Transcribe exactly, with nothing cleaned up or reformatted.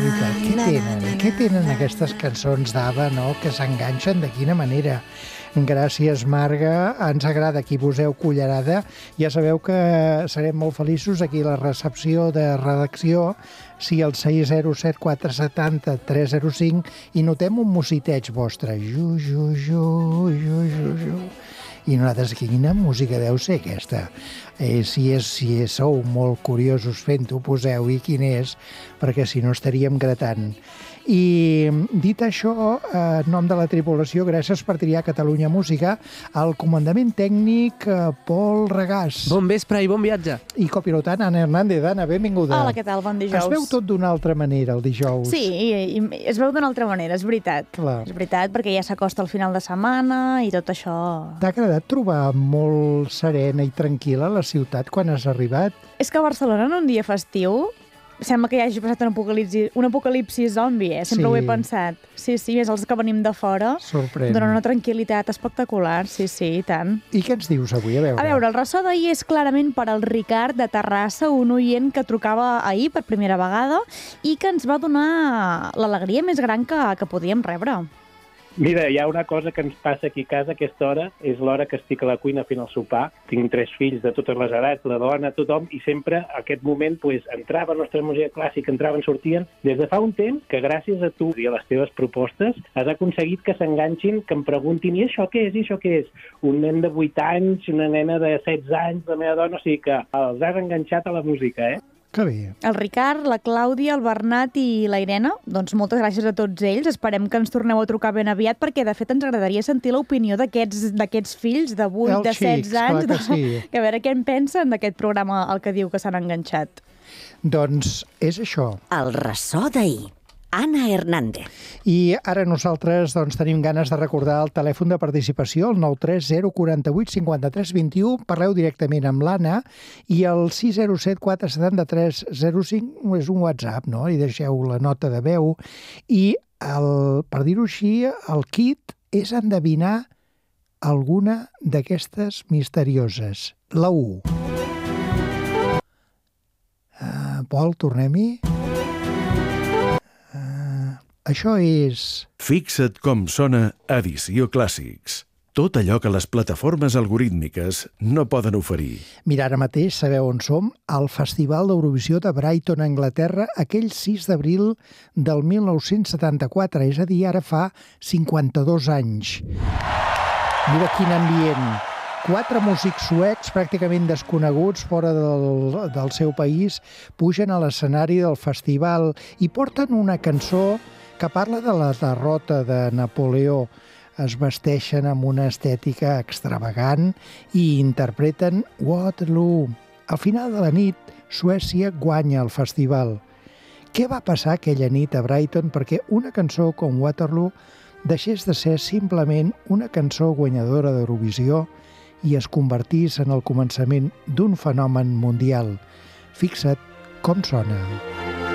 veritat, què tenen? Què tenen aquestes cançons d'Ava, no?, que s'enganxen de quina manera? Gràcies, Marga. Ens agrada que hi poseu cullerada. Ja sabeu que serem molt feliços aquí a la recepció de redacció si el sis zero set quatre set zero tres zero cinc i notem un mociteig vostre. Ju, ju, ju, ju, ju, ju. I nosaltres, quina música deu ser aquesta? Eh, si, és, si sou molt curiosos fent-ho, poseu-hi quin és, perquè si no estaríem gratant. I dit això, en nom de la tripulació, gràcies per triar Catalunya Música, al comandament tècnic Pol Regàs. Bon vespre i bon viatge. I copilotant Anna Hernández. Anna, benvinguda. Hola, què tal? Bon dijous. Es veu tot d'una altra manera el dijous. Sí, i, i es veu d'una altra manera, és veritat. Clar. És veritat, perquè ja s'acosta el final de setmana i tot això... T'ha agradat trobar molt serena i tranquil·la la ciutat quan has arribat? És que a Barcelona en un dia festiu sembla que ja hagi passat un apocalipsi, un apocalipsi zombi, eh? Sempre Sí. ho he pensat. Sí, sí, més els que venim de fora. Sorprèn. Donen una tranquil·litat espectacular, sí, sí, i tant. I què ens dius avui? A veure. A veure, el ressò d'ahir és clarament per al Ricard de Terrassa, un oient que trucava ahir per primera vegada i que ens va donar l'alegria més gran que, que podíem rebre. Mira, hi ha una cosa que ens passa aquí a casa a aquesta hora, és l'hora que estic a la cuina fent el sopar. Tinc tres fills de totes les edats, la dona, tothom, i sempre a aquest moment pues, entrava la nostra música clàssica, entraven, sortien. Des de fa un temps que gràcies a tu i a les teves propostes has aconseguit que s'enganxin, que em preguntin i això què és, i això què és? Un nen de vuit anys, una nena de setze anys, la meva dona, o sigui que els has enganxat a la música, eh? Que bé. El Ricard, la Clàudia, el Bernat i la Irene, doncs moltes gràcies a tots ells. Esperem que ens torneu a trucar ben aviat, perquè de fet ens agradaria sentir l'opinió d'aquests d'aquests fills de vuit, Els de xics, setze anys, clar que sí. de, que a veure què en pensen d'aquest programa al que diu que s'han enganxat. Doncs és això. El ressò d'ahir. Anna Hernández. I ara nosaltres doncs, tenim ganes de recordar el telèfon de participació, el nou tres zero quatre vuit cinc tres dos u. Parleu directament amb l'Anna, i el sis zero set quatre set tres zero cinc és un WhatsApp, no? I deixeu la nota de veu. I, el, per dir-ho així, el kit és endevinar alguna d'aquestes misterioses. La u. Uh, Pol, tornem-hi? Això és... Fixa't com sona Edició Clàssics. Tot allò que les plataformes algorítmiques no poden oferir. Mira, ara mateix sabeu on som? Al Festival d'Eurovisió de Brighton, Anglaterra, aquell sis d'abril del mil nou-cents setanta-quatre, és a dir, ara fa cinquanta-dos anys. Mira quin ambient. Quatre músics suecs pràcticament desconeguts fora del, del seu país pugen a l'escenari del festival i porten una cançó que parla de la derrota de Napoleó. Es vesteixen amb una estètica extravagant i interpreten Waterloo. Al final de la nit, Suècia guanya el festival. Què va passar aquella nit a Brighton perquè una cançó com Waterloo deixés de ser simplement una cançó guanyadora d'Eurovisió i es convertís en el començament d'un fenomen mundial? Fixa't com sona.